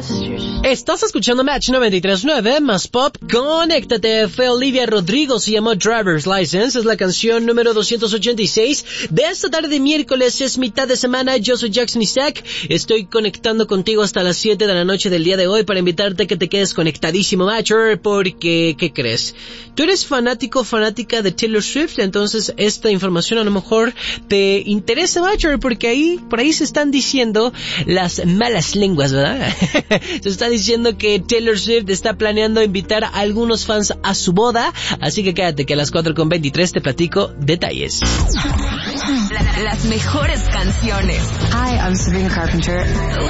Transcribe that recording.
Estás escuchando Match 93.9 más pop. Conéctate. Fue Olivia Rodrigo, se llamó Driver's License. Es la canción número 286 de esta tarde de miércoles. Es mitad de semana. Yo soy Jackson Isaac. Estoy conectando contigo hasta las 7 de la noche del día de hoy para invitarte a que te quedes conectadísimo, Matcher, porque, ¿qué crees? Tú eres fanática de Taylor Swift, entonces esta información a lo mejor te interesa, Matcher, porque por ahí se están diciendo las malas lenguas, ¿verdad? Se está diciendo que Taylor Swift está planeando invitar a algunos fans a su boda, así que quédate que a las 4:23 te platico detalles. Las mejores canciones. Hi, I'm Sabrina Carpenter.